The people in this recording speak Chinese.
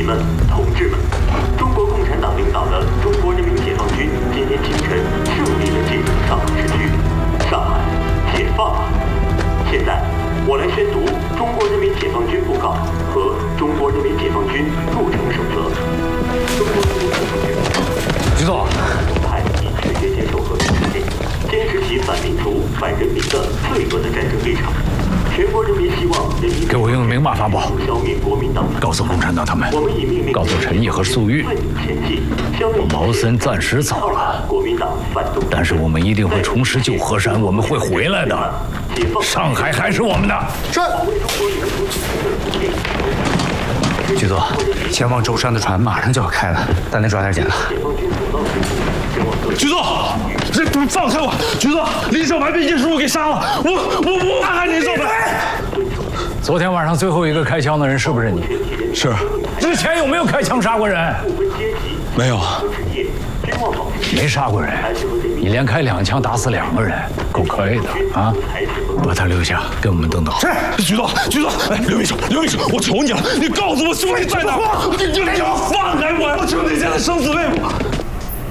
民们、同志们，中国共产党领导的中国人民解放军今天清晨胜利地进入上海市区，上海解放了。现在，我来宣读《中国人民解放军布告》和《中国人民解放军入城守则》。中国人民解放军局座， 派以直接接受和平统领，坚持其反民族、反人民的罪恶的战争立场。全国人民希望人民给我用明码发报， 消灭国民党， 告诉共产党他们，告诉陈毅和粟裕，毛森暂时走了，但是我们一定会重拾旧河山，我们会回来的。上海还是我们的。 是。局座，前往舟山的船马上就要开了，咱得抓点紧了。 局座，这放开我！局座，林少白被叶师傅给杀了，我大喊林少白。 昨天晚上最后一个开枪的人是不是你？ 是。 之前有没有开枪杀过人？ 没有。 没杀过人，你连开2枪打死2个人，够可以的啊！把他留下，给我们登岛。 是。局座，哎，刘秘书，我求你了，你告诉我兄弟在哪？你放开我！我兄弟现在生死未卜。